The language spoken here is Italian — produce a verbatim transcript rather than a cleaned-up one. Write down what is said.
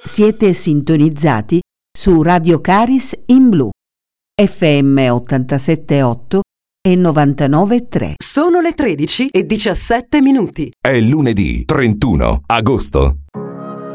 Siete sintonizzati su Radio Caris in Blu, F M ottantasette virgola otto e novantanove virgola tre. Sono le tredici e diciassette minuti. È lunedì trentuno agosto.